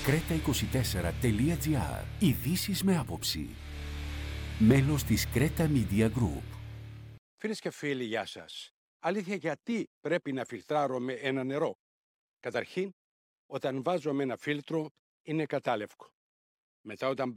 Creta24.gr. Ειδήσεις με άποψη. Μέλος της Creta Media Group. Φίλες και φίλοι, γεια σας. Αλήθεια, γιατί πρέπει να φιλτράρουμε ένα νερό? Καταρχήν, όταν βάζουμε ένα φίλτρο, είναι κατάλευκο. Μετά, όταν